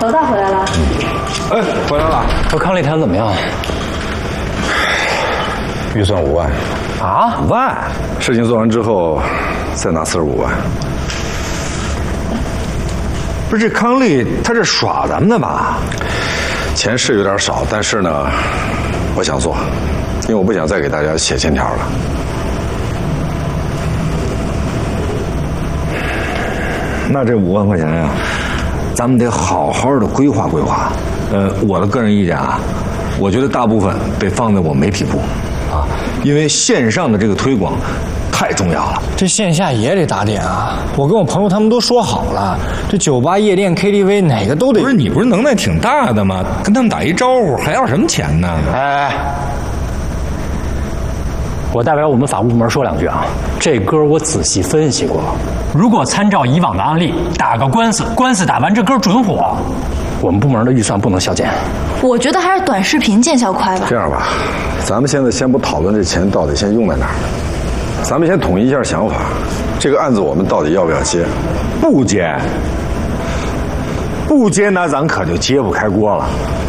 老大回来了。 哎，回来了。 和康丽谈怎么样？ 预算5万。 啊 ？5万？事情做完之后，再拿45万。 不是这康丽，他这耍咱们的吧？ 钱是有点少，但是呢，我想做，因为我不想再给大家写欠条了。 那这5万块钱呀，咱们得好好的规划规划。我的个人意见啊，我觉得大部分得放在我媒体部，啊，因为线上的这个推广太重要了。 这线下也得打点啊！我跟我朋友他们都说好了，这酒吧、夜店、KTV 哪个都得。 不是你不是能耐挺大的吗？跟他们打一招呼，还要什么钱呢？ 哎，我代表我们法务部门说2句啊。这歌我仔细分析过，如果参照以往的案例，打个官司，官司打完这歌准火。我们部门的预算不能削减。 我觉得还是短视频见效快吧。 这样吧，咱们现在先不讨论这钱到底先用在哪儿，咱们先统一一下想法。这个案子我们到底要不要接？ 不接，那咱可就揭不开锅了。